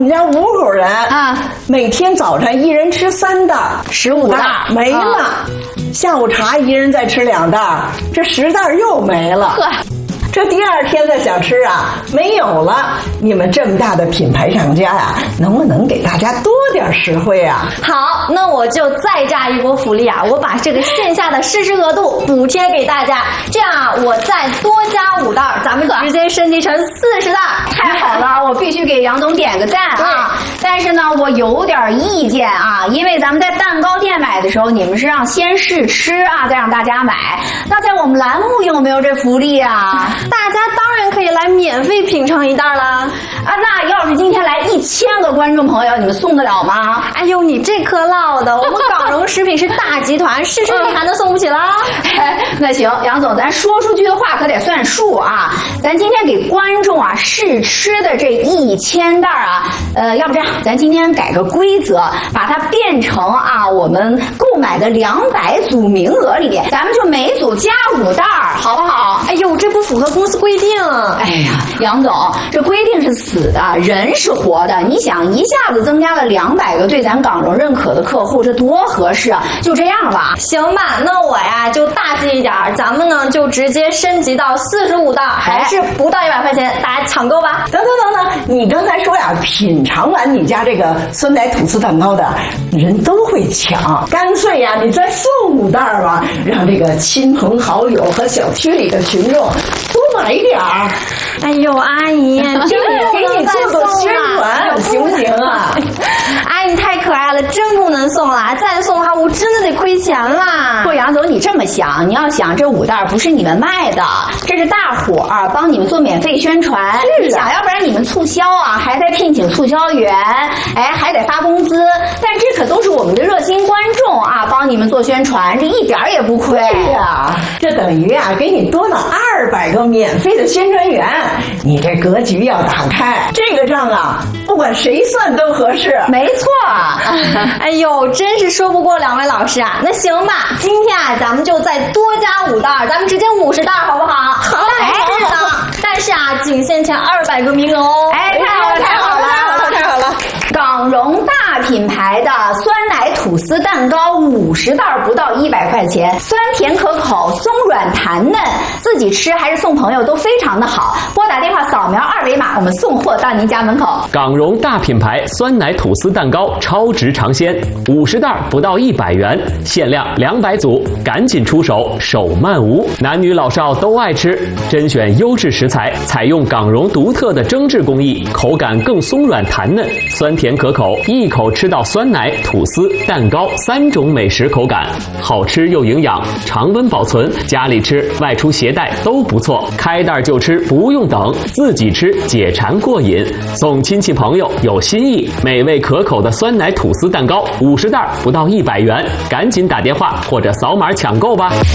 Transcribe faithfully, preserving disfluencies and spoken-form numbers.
我们家五口人啊， 每天早上一人吃三袋， 十五袋没了。啊、下午茶一人再吃两袋，这十袋又没了。 呵。 这第二天再想吃啊，没有了。你们这么大的品牌厂家呀、啊，能不能给大家多点实惠啊？ 好，那我就再炸一波福利啊！我把这个线下的试吃额度补贴给大家，这样啊，我再多加五袋，咱们直接升级成四十袋。 太好了，我必须给杨总点个赞啊！但是呢，我有点意见啊，因为咱们在蛋糕店买的时候，你们是让先试吃啊，再让大家买。那在我们栏目有没有这福利啊？ 大家当然可以来免费品尝一袋啦！ 啊，那要是今天来一千个观众朋友，你们送得了吗？ 哎呦，你这颗唠的，我们港荣食品是大集团，试吃你还能送不起啦？ 那行，杨总，咱说出去的话可得算数啊！咱今天给观众啊试吃的这一千袋啊，呃，要不这样，咱今天改个规则，把它变成啊我们购买的两百组名额里面，咱们就每组加五袋，好不好？ 哎呦，这不符合公司规定。 哎呀，杨总，这规定是死的，人是活的。你想一下子增加了两百个对咱港荣认可的客户，这多合适啊！就这样吧， 行吧？那我呀就大气一点，咱们呢就直接升级到四十五袋，还是不到一百块钱，大家抢购吧。 等等等等，你刚才说呀，品尝完你家这个酸奶吐司蛋糕的人都会抢，干脆呀，你再送五袋吧，让这个亲朋好友和小区里的群众多买一点儿。 哎呦，阿姨， 这给你做做宣传，行不行啊？ 阿姨太可爱了，真不能送了，再送的话我真的得亏钱啦。 不，杨总，你这么想，你要想这五袋不是你们卖的，这是大伙儿帮你们做免费宣传。你想要不然你们促销啊，还得聘请促销员，哎，还得发工资，但这可都是我们的热心观众啊，帮你们做宣传，这一点也不亏呀。这等于啊，给你多了二百个免费的宣传员，你这格局要打开，这个账啊，不管谁算都合适。 没错。 哎呦，真是说不过两位老师啊。那行吧，今天啊，咱们就再多加五袋，咱们直接五十袋，好不好？ 好， 哎，但是啊，仅限前二百个名额哦。 哎，太好了，太好了， 太好了，太好了！ 港荣大品牌的酸奶吐司蛋糕五十袋不到一百块钱，酸甜可口，松软弹嫩，自己吃还是送朋友都非常的好。拨打电话扫描二维码，我们送货到您家门口。 港荣大品牌酸奶吐司蛋糕超值尝鲜，五十袋不到一百元，限量两百组，赶紧出手，手慢无。男女老少都爱吃，甄选优质食材，采用港荣独特的蒸制工艺，口感更松软弹嫩，酸甜可口，一口吃到酸奶、吐司、蛋糕三种美食口感，好吃又营养，常温保存，家里吃、外出携带都不错。开袋就吃，不用等，自己吃解馋过瘾，送亲戚朋友有心意，美味可口的酸奶吐司蛋糕五十袋不到一百元，赶紧打电话或者扫码抢购吧。